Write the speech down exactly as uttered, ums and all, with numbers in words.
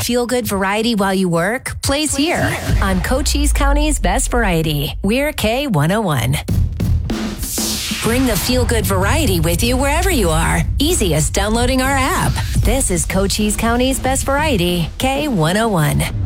Feel-good variety while you work plays here on Cochise County's Best Variety. We're K one oh one. Bring the feel-good variety with you wherever you are. Easy as downloading our app. This is Cochise County's Best Variety, K one oh one.